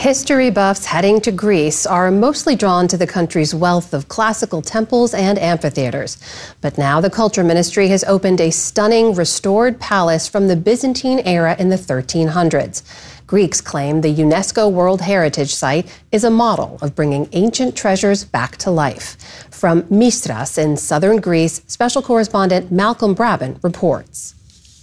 History buffs heading to Greece are mostly drawn to the country's wealth of classical temples and amphitheaters. But now the Culture Ministry has opened a stunning restored palace from the Byzantine era in the 1300s. Greeks claim the UNESCO World Heritage Site is a model of bringing ancient treasures back to life. From Mistras in southern Greece, special correspondent Malcolm Brabant reports.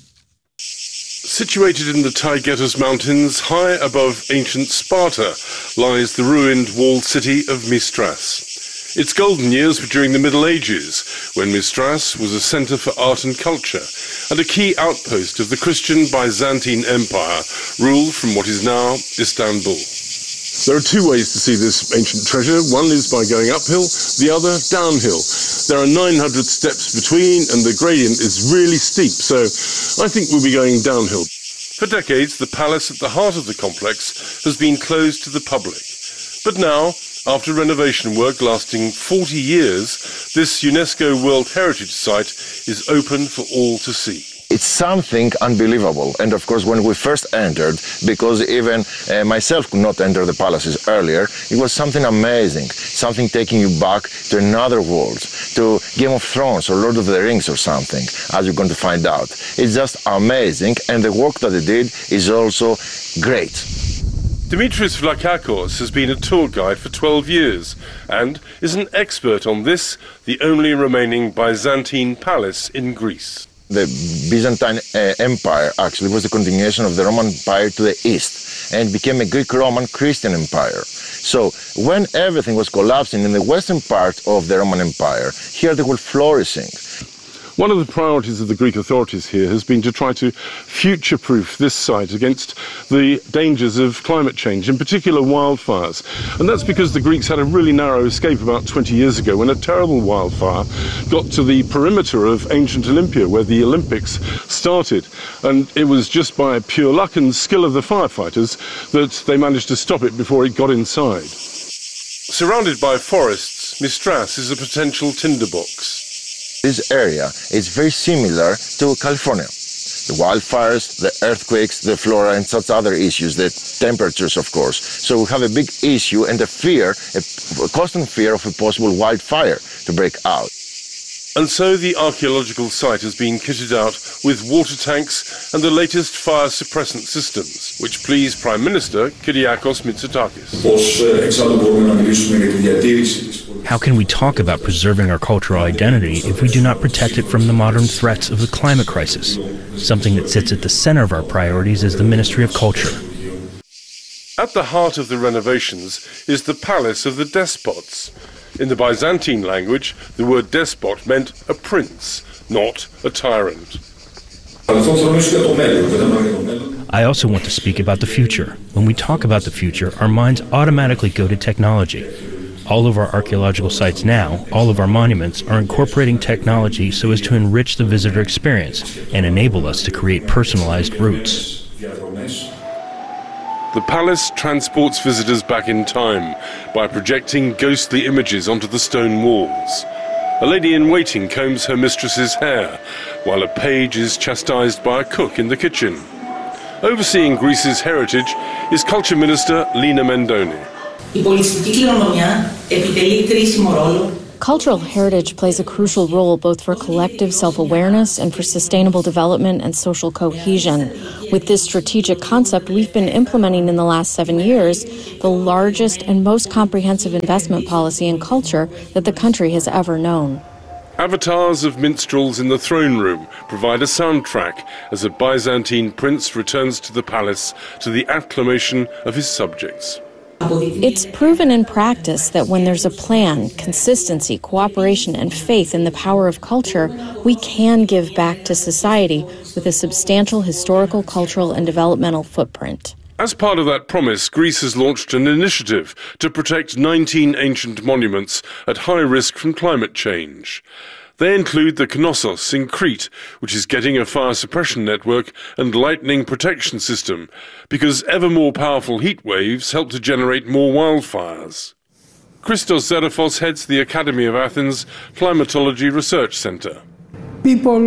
Situated in the Taygetus Mountains, high above ancient Sparta, lies the ruined walled city of Mistras. Its golden years were during the Middle Ages, when Mistras was a centre for art and culture, and a key outpost of the Christian Byzantine Empire, ruled from what is now Istanbul. There are two ways to see this ancient treasure. One is by going uphill, the other downhill. There are 900 steps between, and the gradient is really steep, so I think we'll be going downhill. For decades, the palace at the heart of the complex has been closed to the public. But now, after renovation work lasting 40 years, this UNESCO World Heritage Site is open for all to see. It's something unbelievable, and of course when we first entered, because even myself could not enter the palaces earlier, it was something amazing, something taking you back to another world, to Game of Thrones or Lord of the Rings or something, as you're going to find out. It's just amazing, and the work that they did is also great. Dimitris Vlakakos has been a tour guide for 12 years and is an expert on this, the only remaining Byzantine palace in Greece. The Byzantine Empire actually was the continuation of the Roman Empire to the east and became a Greek-Roman Christian empire. So when everything was collapsing in the western part of the Roman Empire, here they were flourishing. One of the priorities of the Greek authorities here has been to try to future-proof this site against the dangers of climate change, in particular wildfires. And that's because the Greeks had a really narrow escape about 20 years ago when a terrible wildfire got to the perimeter of ancient Olympia, where the Olympics started. And it was just by pure luck and skill of the firefighters that they managed to stop it before it got inside. Surrounded by forests, Mistras is a potential tinderbox. This area is very similar to California. The wildfires, the earthquakes, the flora and such other issues, the temperatures of course. So we have a big issue and a fear, a constant fear of a possible wildfire to break out. And so the archaeological site has been kitted out with water tanks and the latest fire suppressant systems, which please Prime Minister Kyriakos Mitsotakis. How can we talk about preserving our cultural identity if we do not protect it from the modern threats of the climate crisis? Something that sits at the center of our priorities is the Ministry of Culture. At the heart of the renovations is the Palace of the Despots. In the Byzantine language, the word despot meant a prince, not a tyrant. I also want to speak about the future. When we talk about the future, our minds automatically go to technology. All of our archaeological sites now, all of our monuments, are incorporating technology so as to enrich the visitor experience and enable us to create personalized routes. The palace transports visitors back in time by projecting ghostly images onto the stone walls. A lady in waiting combs her mistress's hair, while a page is chastised by a cook in the kitchen. Overseeing Greece's heritage is Culture Minister Lina Mendoni. Cultural heritage plays a crucial role both for collective self-awareness and for sustainable development and social cohesion. With this strategic concept we've been implementing in the last 7 years, the largest and most comprehensive investment policy in culture that the country has ever known. Avatars of minstrels in the throne room provide a soundtrack as a Byzantine prince returns to the palace to the acclamation of his subjects. It's proven in practice that when there's a plan, consistency, cooperation, and faith in the power of culture, we can give back to society with a substantial historical, cultural, and developmental footprint. As part of that promise, Greece has launched an initiative to protect 19 ancient monuments at high risk from climate change. They include the Knossos in Crete, which is getting a fire suppression network and lightning protection system, because ever more powerful heat waves help to generate more wildfires. Christos Zerafos heads the Academy of Athens Climatology Research Centre. People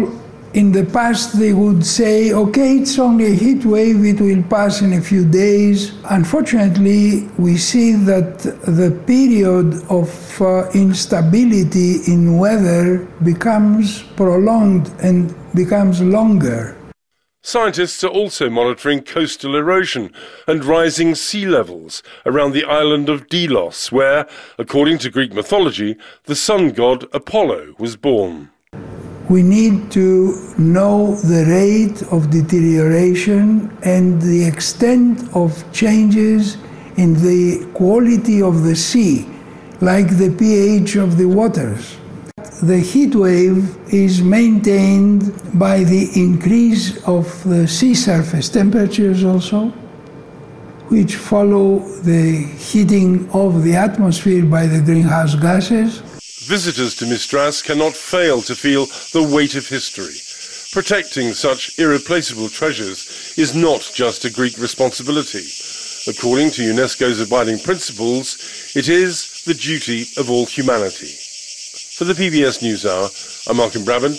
In the past, they would say, okay, it's only a heat wave, it will pass in a few days. Unfortunately, we see that the period of instability in weather becomes prolonged and becomes longer. Scientists are also monitoring coastal erosion and rising sea levels around the island of Delos, where, according to Greek mythology, the sun god Apollo was born. We need to know the rate of deterioration and the extent of changes in the quality of the sea, like the pH of the waters. The heat wave is maintained by the increase of the sea surface temperatures also, which follow the heating of the atmosphere by the greenhouse gases. Visitors to Mistras cannot fail to feel the weight of history. Protecting such irreplaceable treasures is not just a Greek responsibility. According to UNESCO's abiding principles, it is the duty of all humanity. For the PBS NewsHour, I'm Malcolm Brabant